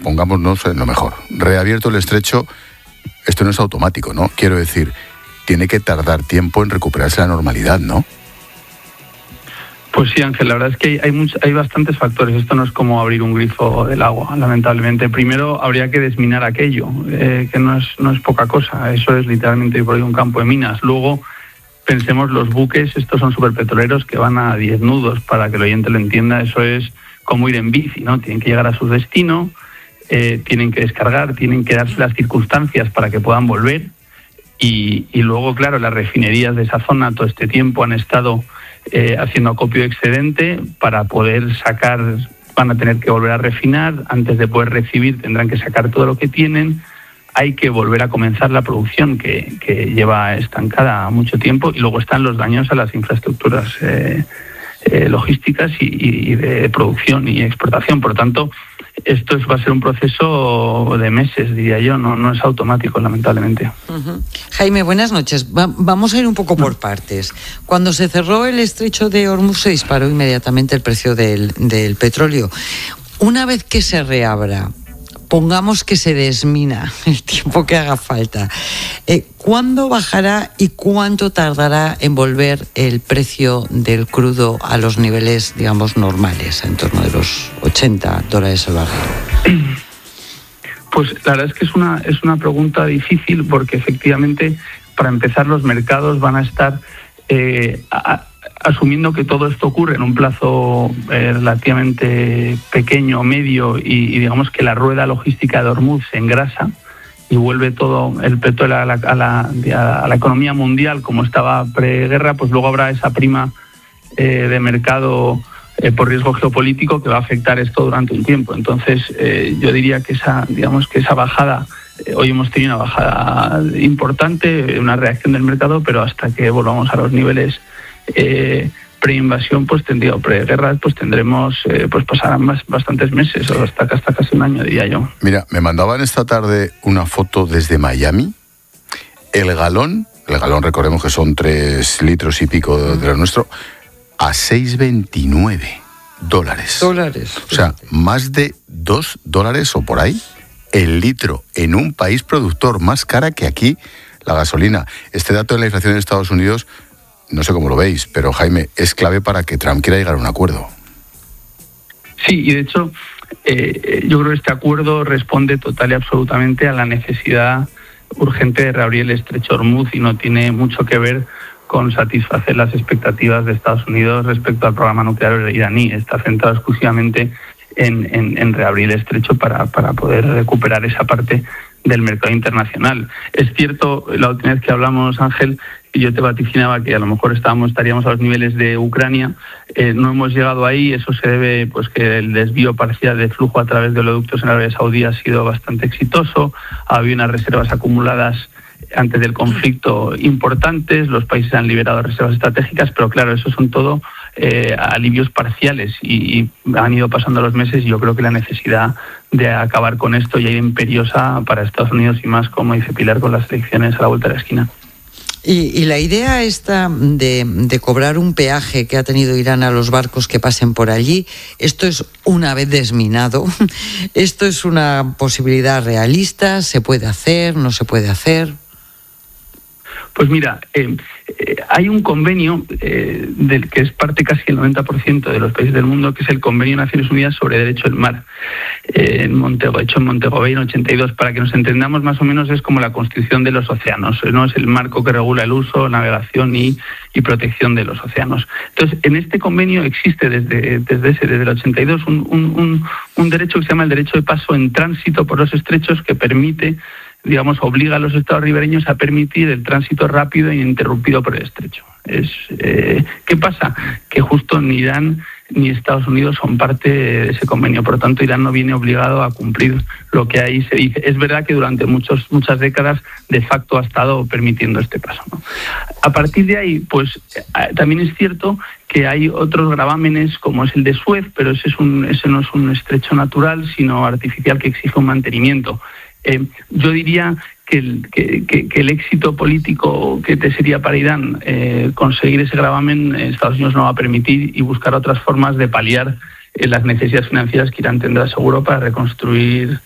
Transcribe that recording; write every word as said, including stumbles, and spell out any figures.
pongámonos en lo mejor, reabierto el estrecho, esto no es automático, ¿no? Quiero decir, tiene que tardar tiempo en recuperarse la normalidad, ¿no? Pues sí, Ángel, la verdad es que hay, hay, much, hay bastantes factores. Esto no es como abrir un grifo del agua, lamentablemente. Primero, habría que desminar aquello, eh, que no es, no es poca cosa. Eso es literalmente por ahí un campo de minas. Luego, pensemos los buques, estos son superpetroleros que van a diez nudos, para que el oyente lo entienda. Eso es como ir en bici, ¿no? Tienen que llegar a su destino, eh, tienen que descargar, tienen que darse las circunstancias para que puedan volver. Y, y luego, claro, las refinerías de esa zona todo este tiempo han estado Eh, haciendo acopio de excedente para poder sacar, van a tener que volver a refinar, antes de poder recibir tendrán que sacar todo lo que tienen, hay que volver a comenzar la producción que, que lleva estancada mucho tiempo, y luego están los daños a las infraestructuras eh, eh, logísticas y, y de producción y exportación. Por lo tanto, esto es, va a ser un proceso de meses, diría yo, no, no es automático, lamentablemente. Uh-huh. Jaime, buenas noches. Va, vamos a ir un poco por partes. Cuando se cerró el estrecho de Hormuz, se disparó inmediatamente el precio del, del petróleo. Una vez que se reabra, pongamos que se desmina el tiempo que haga falta, eh, ¿cuándo bajará y cuánto tardará en volver el precio del crudo a los niveles, digamos, normales, en torno de los ochenta dólares el barril? Pues la verdad es que es una, es una pregunta difícil, porque efectivamente, para empezar, los mercados van a estar eh, a, asumiendo que todo esto ocurre en un plazo eh, relativamente pequeño, medio, y, y digamos que la rueda logística de Hormuz se engrasa y vuelve todo el petróleo a la, a la, a la economía mundial como estaba preguerra, pues luego habrá esa prima eh, de mercado eh, por riesgo geopolítico que va a afectar esto durante un tiempo. Entonces, eh, yo diría que esa, digamos que esa bajada, eh, hoy hemos tenido una bajada importante, una reacción del mercado, pero hasta que volvamos a los niveles Eh, pre-invasión, pues tendría, o pre-guerra, pues tendremos, eh, pues pasarán más, bastantes meses, o hasta, hasta casi un año, diría yo. Mira, me mandaban esta tarde una foto desde Miami. El galón, el galón recordemos que son tres litros y pico de, de lo nuestro, a seis veintinueve dólares. Dólares. O sea, más de dos dólares o por ahí el litro en un país productor, más cara que aquí la gasolina. Este dato de la inflación en Estados Unidos, no sé cómo lo veis, pero Jaime, es clave para que Trump quiera llegar a un acuerdo. Sí, y de hecho, eh, yo creo que este acuerdo responde total y absolutamente a la necesidad urgente de reabrir el estrecho Hormuz, y no tiene mucho que ver con satisfacer las expectativas de Estados Unidos respecto al programa nuclear iraní. Está centrado exclusivamente en, en, en reabrir el estrecho para, para poder recuperar esa parte del mercado internacional. Es cierto, la última vez que hablamos, Ángel, yo te vaticinaba que a lo mejor estábamos, estaríamos a los niveles de Ucrania, eh, no hemos llegado ahí. Eso se debe, pues, que el desvío parcial de flujo a través de oleoductos en Arabia Saudí ha sido bastante exitoso, había unas reservas acumuladas antes del conflicto importantes, los países han liberado reservas estratégicas, pero claro, eso son todo eh, alivios parciales, y, y han ido pasando los meses, y yo creo que la necesidad de acabar con esto ya es imperiosa para Estados Unidos, y más, como dice Pilar, con las elecciones a la vuelta de la esquina. Y, y la idea esta de, de cobrar un peaje que ha tenido Irán a los barcos que pasen por allí, ¿esto es una vez desminado? ¿Esto es una posibilidad realista? ¿Se puede hacer? ¿No se puede hacer? Pues mira, eh, eh, hay un convenio eh, del que es parte casi el noventa por ciento de los países del mundo, que es el Convenio de Naciones Unidas sobre Derecho del Mar, eh, en Montego, hecho en Montego Bay en ochenta y dos. Para que nos entendamos, más o menos es como la Constitución de los océanos, ¿no? Es el marco que regula el uso, navegación y, y protección de los océanos. Entonces, en este convenio existe desde, desde, ese, desde el ochenta y dos un, un, un, un derecho que se llama el derecho de paso en tránsito por los estrechos, que permite, digamos, obliga a los estados ribereños a permitir el tránsito rápido e ininterrumpido por el estrecho. Es, eh, ¿qué pasa? Que justo ni Irán ni Estados Unidos son parte de ese convenio, por lo tanto Irán no viene obligado a cumplir lo que ahí se dice. Es verdad que durante muchos, muchas décadas de facto ha estado permitiendo este paso, ¿no? A partir de ahí, pues también es cierto que hay otros gravámenes, como es el de Suez, pero ese, es un, ese no es un estrecho natural, sino artificial, que exige un mantenimiento. Eh, yo diría que el, que, que, que el éxito político que te sería para Irán eh, conseguir ese gravamen, Estados Unidos no va a permitir, y buscar otras formas de paliar eh, las necesidades financieras que Irán tendrá seguro para reconstruir